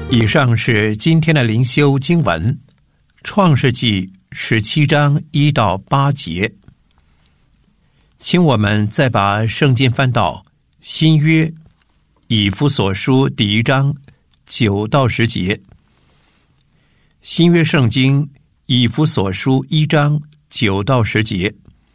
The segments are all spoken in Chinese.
以上是今天的灵修经文，创世纪17章1到8节。请我们再把圣经翻到新约以弗所书第1章9到10节。新约圣经以弗所书1章9到10节，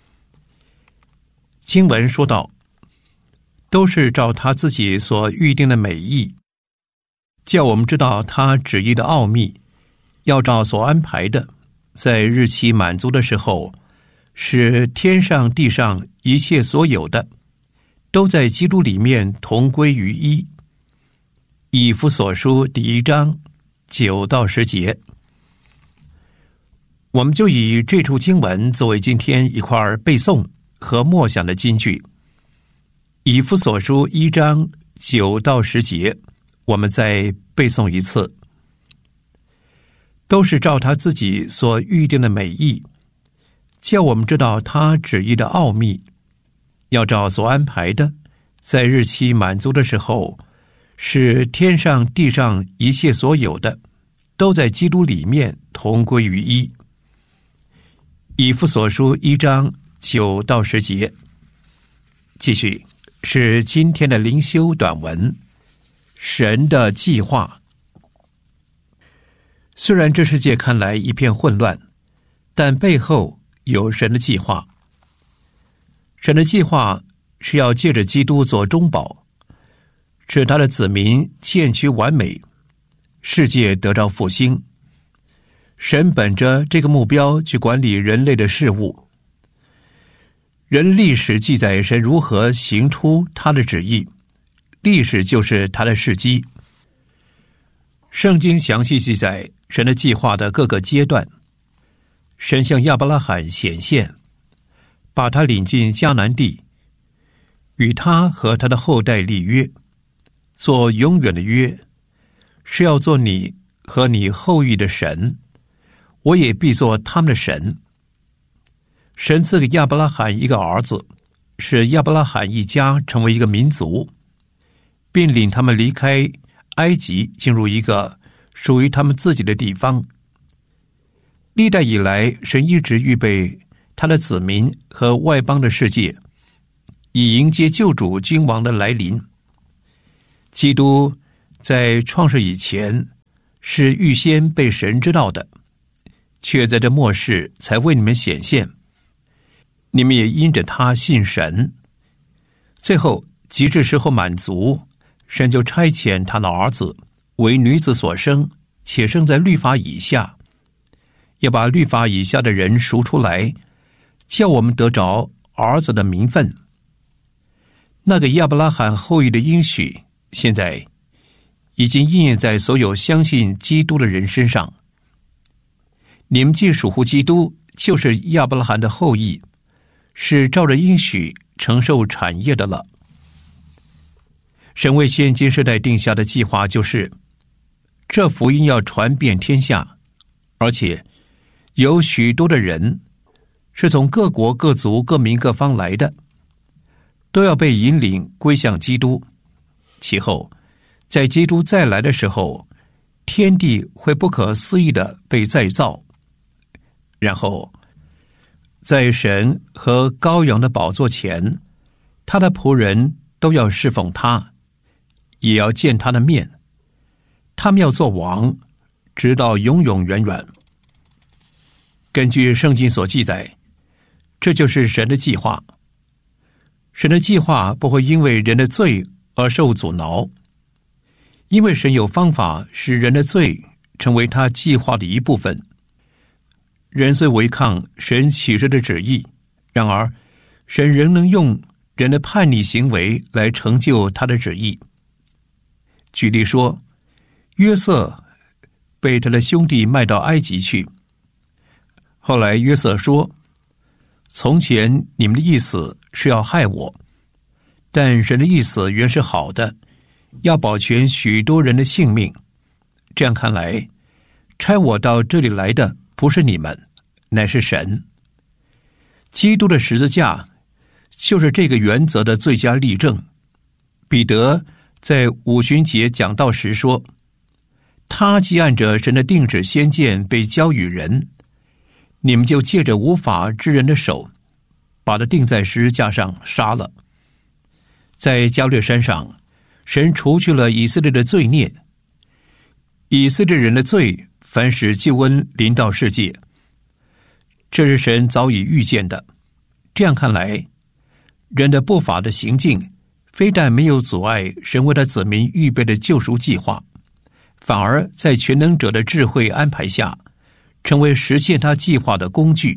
经文说道：都是照他自己所预定的美意，叫我们知道他旨意的奥秘，要照所安排的，在日期满足的时候，使天上地上一切所有的，都在基督里面同归于一。以弗所书第1章9到10节。我们就以这处经文作为今天一块背诵和默想的金句。以弗所书1章9到10节，我们再背诵一次。都是照他自己所预定的美意，叫我们知道他旨意的奥秘，要照所安排的，在日期满足的时候，使天上地上一切所有的，都在基督里面同归于一。以弗所书1章9到10节。继续是今天的灵修短文，神的计划。虽然这世界看来一片混乱，但背后有神的计划。神的计划是要借着基督做中保，使他的子民渐趋完美，世界得到复兴。神本着这个目标去管理人类的事物。人历史记载神如何行出他的旨意，历史就是他的事迹。圣经详细记载神的计划的各个阶段。神向亚伯拉罕显现，把他领进迦南地，与他和他的后代立约，做永远的约，是要做你和你后裔的神，我也必做他们的神。神赐给亚伯拉罕一个儿子，使亚伯拉罕一家成为一个民族，并领他们离开埃及，进入一个属于他们自己的地方。历代以来，神一直预备他的子民和外邦的世界，以迎接救主君王的来临。基督在创世以前是预先被神知道的，却在这末世才为你们显现。你们也因着他信神，最后及至时候满足，神就差遣他的儿子为女子所生，且生在律法以下，要把律法以下的人赎出来，叫我们得着儿子的名分。那个亚伯拉罕后裔的应许，现在已经应验在所有相信基督的人身上。你们既属乎基督，就是亚伯拉罕的后裔，是照着应许承受产业的了。神为现今世代定下的计划就是，这福音要传遍天下，而且有许多的人是从各国各族各民各方来的，都要被引领归向基督。其后在基督再来的时候，天地会不可思议的被再造，然后在神和羔羊的宝座前，他的仆人都要侍奉他，也要见他的面。他们要做王，直到永永远远。根据圣经所记载，这就是神的计划。神的计划不会因为人的罪而受阻挠，因为神有方法使人的罪成为他计划的一部分。人虽违抗神启示的旨意，然而神仍能用人的叛逆行为来成就他的旨意。举例说，约瑟被他的兄弟卖到埃及去，后来约瑟说，从前你们的意思是要害我，但神的意思原是好的，要保全许多人的性命。这样看来，差我到这里来的不是你们，乃是神。基督的十字架就是这个原则的最佳例证。彼得在五旬节讲道时说， 他既按着神的定旨先见被交与人，你们就借着无法之人的手，把他钉在十字架上杀了。在加略山上，神除去了以色列的罪孽，以色列人的罪反使救恩临到世界，这是神早已预见的。这样看来，人的不法的行径非但没有阻碍神为他子民预备的救赎计划，反而在全能者的智慧安排下，成为实现他计划的工具。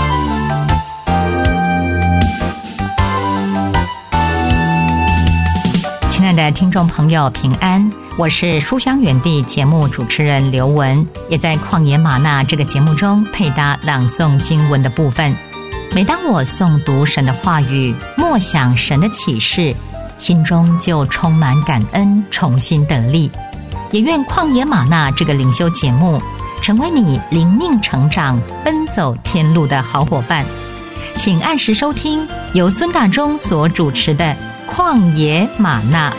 亲爱的听众朋友，平安，我是书香园地节目主持人刘文，也在旷野吗哪这个节目中配搭朗诵经文的部分。每当我诵读神的话语，默想神的启示，心中就充满感恩，重新得力。也愿旷野吗哪这个灵修节目成为你灵命成长、奔走天路的好伙伴。请按时收听由孙大中所主持的旷野吗哪。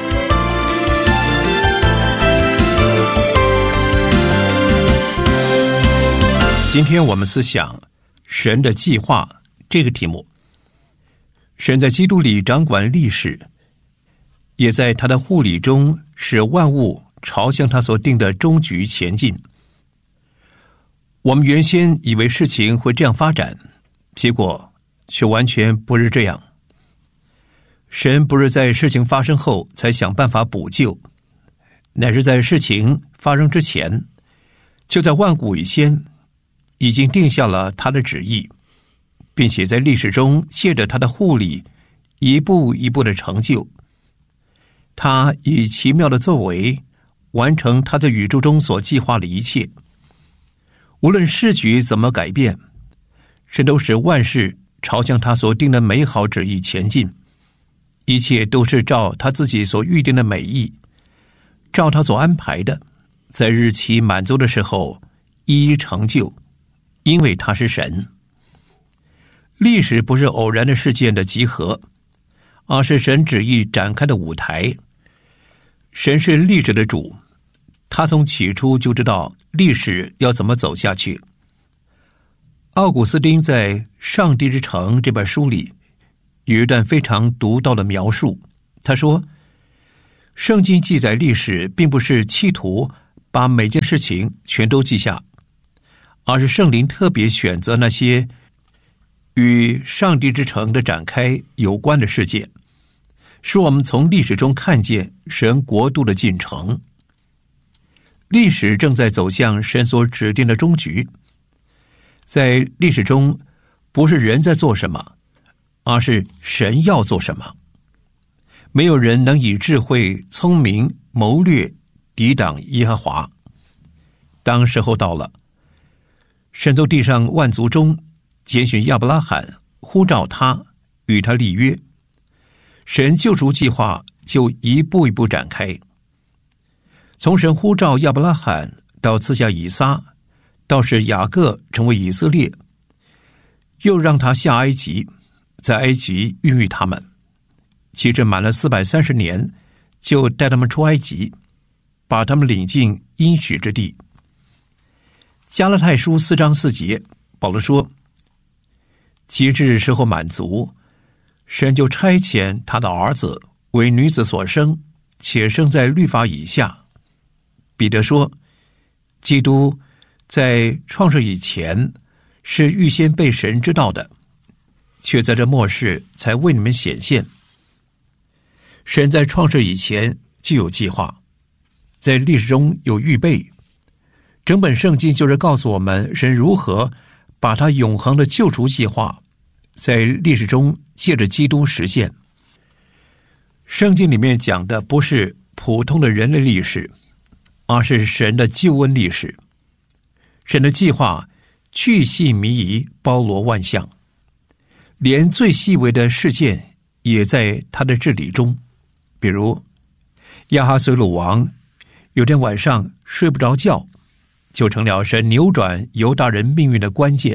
今天我们思想神的计划这个题目。神在基督里掌管历史，也在他的护理中使万物朝向他所定的终局前进。我们原先以为事情会这样发展，结果却完全不是这样。神不是在事情发生后才想办法补救，乃是在事情发生之前，就在万古以先已经定下了他的旨意，并且在历史中借着他的护理一步一步的成就。他以奇妙的作为完成他在宇宙中所计划的一切。无论世局怎么改变，神都使万事朝向他所定的美好旨意前进，一切都是照他自己所预定的美意，照他所安排的，在日期满足的时候一一成就，因为他是神。历史不是偶然的事件的集合，而是神旨意展开的舞台。神是历史的主，他从起初就知道历史要怎么走下去。奥古斯丁在《上帝之城》这本书里有一段非常独到的描述。他说，圣经记载历史并不是企图把每件事情全都记下，而是圣灵特别选择那些与上帝之城的展开有关的事件，使我们从历史中看见神国度的进程。历史正在走向神所指定的终局。在历史中，不是人在做什么，而是神要做什么。没有人能以智慧、聪明、谋略抵挡耶和华。当时候到了，神从地上万族中拣选亚伯拉罕，呼召他，与他立约。神救赎计划就一步一步展开。从神呼召亚伯拉罕到赐下以撒，到使雅各成为以色列，又让他下埃及，在埃及孕育他们，其实满了430年，就带他们出埃及，把他们领进应许之地。加拉太书4章4节，保罗说，及至时候满足，神就差遣他的儿子为女子所生，且生在律法以下。彼得说，基督在创世以前是预先被神知道的，却在这末世才为你们显现。神在创世以前就有计划，在历史中有预备。整本圣经就是告诉我们神如何把他永恒的救赎计划在历史中借着基督实现。圣经里面讲的不是普通的人类历史，而是神的救恩历史。神的计划巨细靡遗，包罗万象，连最细微的事件也在他的治理中。比如亚哈随鲁王有天晚上睡不着觉，就成了神扭转犹大人命运的关键。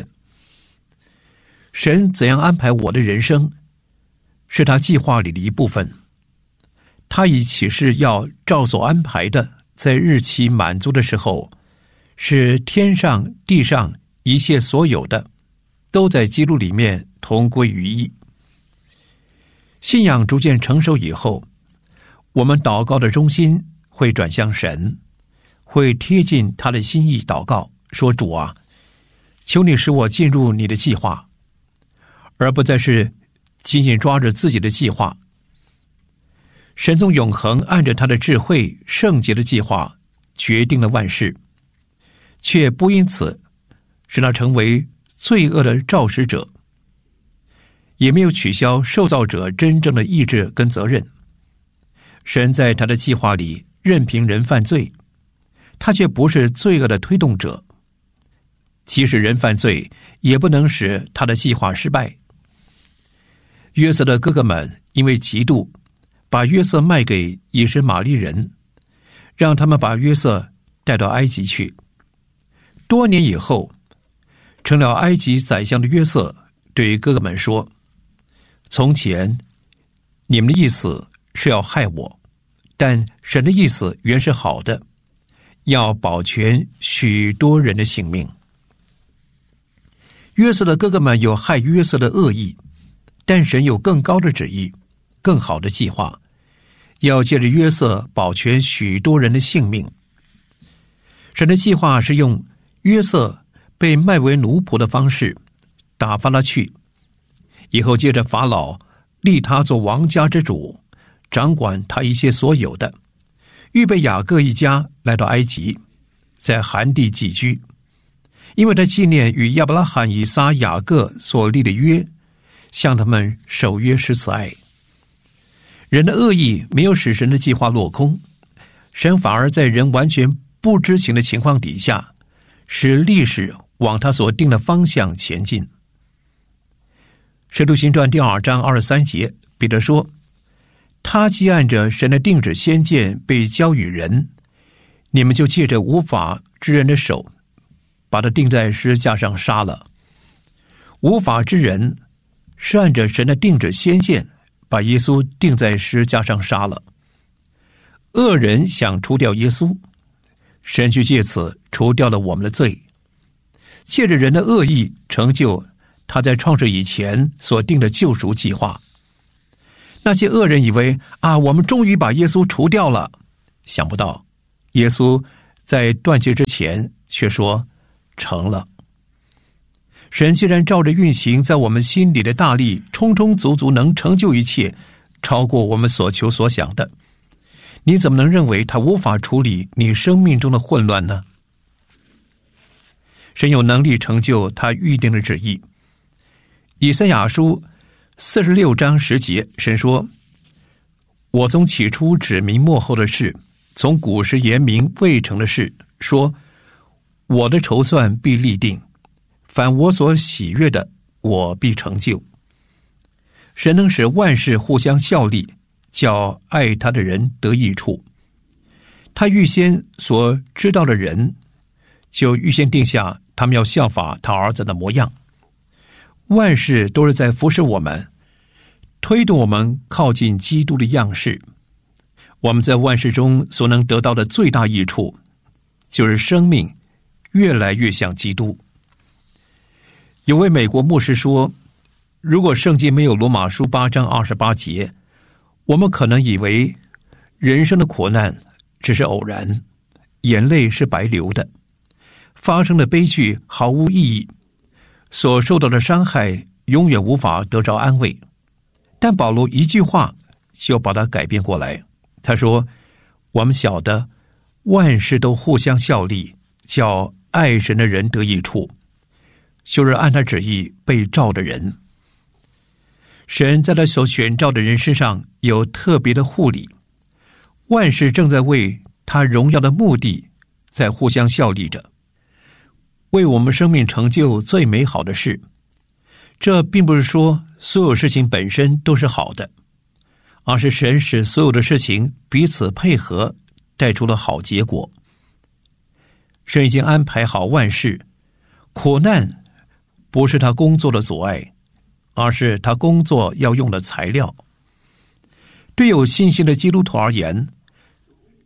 神怎样安排我的人生，是他计划里的一部分。他以启示要照所安排的在日期满足的时候，使天上地上一切所有的都在基督里面同归于一。信仰逐渐成熟以后，我们祷告的中心会转向神，会贴近他的心意祷告，说主啊，求你使我进入你的计划，而不再是紧紧抓着自己的计划。神从永恒按着他的智慧圣洁的计划决定了万事，却不因此使他成为罪恶的肇始者，也没有取消受造者真正的意志跟责任。神在他的计划里任凭人犯罪，他却不是罪恶的推动者。即使人犯罪，也不能使他的计划失败。约瑟的哥哥们因为嫉妒，把约瑟卖给以实玛利人，让他们把约瑟带到埃及去。多年以后，成了埃及宰相的约瑟对哥哥们说，从前你们的意思是要害我，但神的意思原是好的，要保全许多人的性命。约瑟的哥哥们有害约瑟的恶意，但神有更高的旨意，更好的计划，要借着约瑟保全许多人的性命。神的计划是用约瑟被卖为奴仆的方式打发他去，以后接着法老立他做王家之主，掌管他一切所有的，预备雅各一家来到埃及，在含地寄居，因为他纪念与亚伯拉罕、以撒、雅各所立的约，向他们守约施慈爱。人的恶意没有使神的计划落空，神反而在人完全不知情的情况底下，使历史往他所定的方向前进。使徒行传第2章23节，彼得说，他既按着神的定旨先见被交与人，你们就借着无法之人的手把他钉在十字架上杀了。无法之人是按着神的定旨先见把耶稣钉在十字架上杀了。恶人想除掉耶稣，神却借此除掉了我们的罪，借着人的恶意成就他在创世以前所定的救赎计划。那些恶人以为我们终于把耶稣除掉了，想不到耶稣在断气之前却说成了。神既然照着运行在我们心里的大力，充充足足能成就一切，超过我们所求所想的，你怎么能认为他无法处理你生命中的混乱呢？神有能力成就他预定的旨意。以赛亚书46章10节，神说，我从起初指明末后的事，从古时言明未成的事，说我的筹算必立定，凡我所喜悦的，我必成就。神能使万事互相效力，叫爱他的人得益处。他预先所知道的人，就预先定下他们要效法他儿子的模样。万事都是在服侍我们，推动我们靠近基督的样式。我们在万事中所能得到的最大益处，就是生命越来越像基督。有位美国牧师说，如果圣经没有罗马书8章28节，我们可能以为人生的苦难只是偶然，眼泪是白流的，发生的悲剧毫无意义，所受到的伤害永远无法得着安慰。但保罗一句话就把它改变过来，他说，我们晓得万事都互相效力，叫爱神的人得益处，就是按他旨意被召的人。神在他所选召的人身上有特别的护理，万事正在为他荣耀的目的在互相效力着，为我们生命成就最美好的事。这并不是说所有事情本身都是好的，而是神使所有的事情彼此配合，带出了好结果。神已经安排好万事，苦难不是他工作的阻碍，而是他工作要用的材料。对有信心的基督徒而言，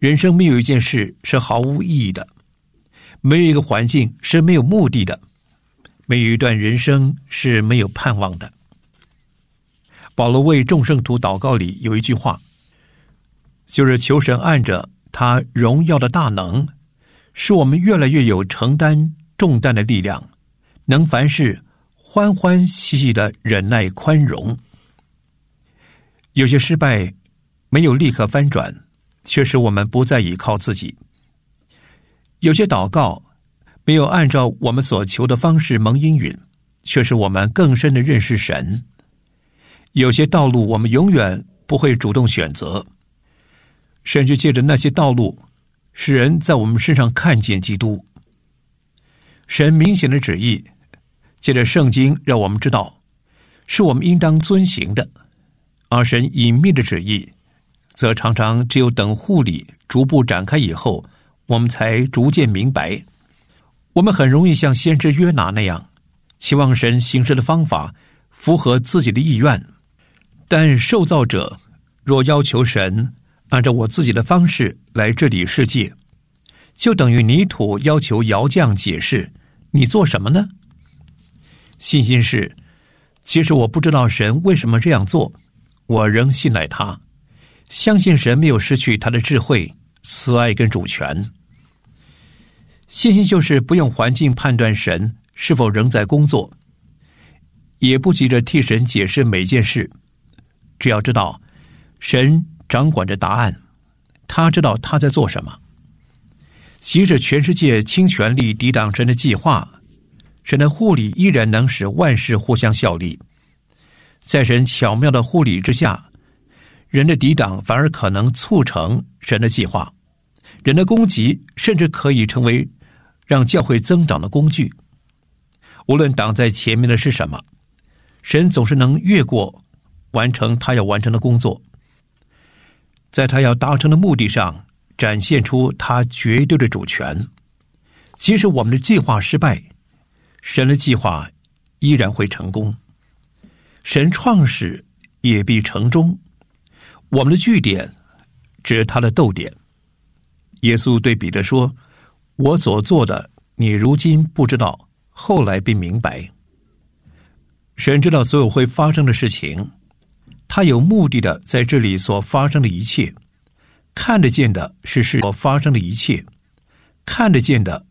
人生没有一件事是毫无意义的，没有一个环境是没有目的的，没有一段人生是没有盼望的。保罗为众圣徒祷告里有一句话，就是求神按着他荣耀的大能，使我们越来越有承担重担的力量，能凡事欢欢喜喜的忍耐宽容。有些失败没有立刻翻转，却使我们不再依靠自己；有些祷告没有按照我们所求的方式蒙应允，却使我们更深的认识神；有些道路我们永远不会主动选择，甚至借着那些道路使人在我们身上看见基督。神明显的旨意借着圣经让我们知道是我们应当遵行的，而神隐秘的旨意则常常只有等护理逐步展开以后，我们才逐渐明白。我们很容易像先知约拿那样，期望神行事的方法符合自己的意愿，但受造者若要求神按照我自己的方式来治理世界，就等于泥土要求窑匠解释你做什么呢？信心是，即使我不知道神为什么这样做，我仍信赖他，相信神没有失去他的智慧、慈爱跟主权。信心就是不用环境判断神是否仍在工作，也不急着替神解释每件事，只要知道神掌管着答案，他知道他在做什么。即使全世界倾全力抵挡神的计划，神的护理依然能使万事互相效力。在神巧妙的护理之下，人的抵挡反而可能促成神的计划，人的攻击甚至可以成为让教会增长的工具。无论挡在前面的是什么，神总是能越过，完成他要完成的工作，在他要达成的目的上展现出他绝对的主权。即使我们的计划失败，神的计划依然会成功。神创始也必成终，我们的据点只是他的逗点。耶稣对彼得说，我所做的你如今不知道，后来必明白。神知道所有会发生的事情，他有目的的在这里所发生的一切，看得见的是事所发生的一切，看得见的